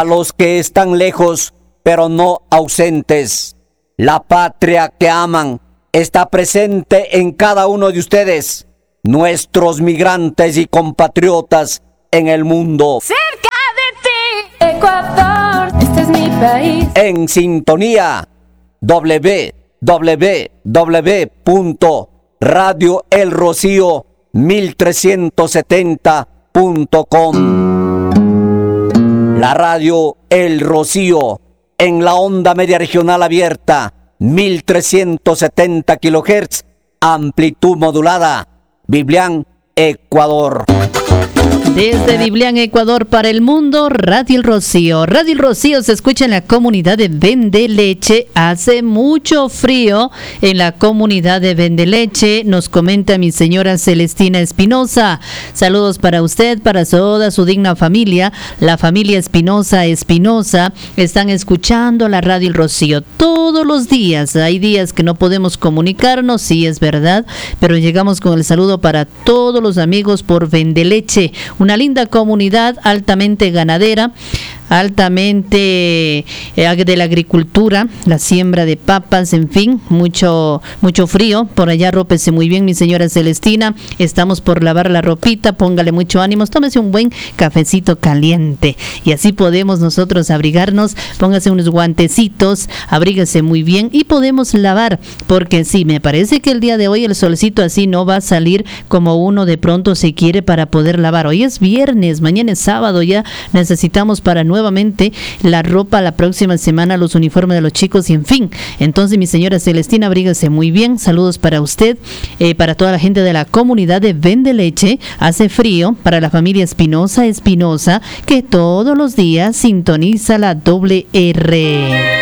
a los que están lejos, pero no ausentes. La patria que aman está presente en cada uno de ustedes, nuestros migrantes y compatriotas en el mundo. Cerca de ti, Ecuador, este es mi país. En sintonía, www.radioelrocío1370.com. La radio El Rocío en la onda media regional abierta, 1370 kHz, amplitud modulada, Biblián, Ecuador. Desde Biblián, Ecuador, para el mundo, Radio El Rocío. Radio El Rocío se escucha en la comunidad de Vendeleche. Hace mucho frío en la comunidad de Vendeleche, nos comenta mi señora Celestina Espinosa. Saludos para usted, para toda su digna familia, la familia Espinosa. Están escuchando la Radio El Rocío todos los días. Hay días que no podemos comunicarnos, sí es verdad, pero llegamos con el saludo para todos los amigos por Vendeleche. Una linda comunidad altamente ganadera, altamente de la agricultura, la siembra de papas, en fin, mucho frío. Por allá rópese muy bien, mi señora Celestina. Estamos por lavar la ropita, póngale mucho ánimo, tómese un buen cafecito caliente y así podemos nosotros abrigarnos. Póngase unos guantecitos, abríguese muy bien y podemos lavar, porque sí, me parece que el día de hoy el solcito así no va a salir como uno de pronto se quiere para poder lavar. Hoy es viernes, mañana es sábado, ya necesitamos para nuevamente la ropa la próxima semana, los uniformes de los chicos y en fin. Entonces, mi señora Celestina, abríguese muy bien. Saludos para usted, para toda la gente de la comunidad de Vendeleche. Hace frío, para la familia Espinosa, que todos los días sintoniza la WR.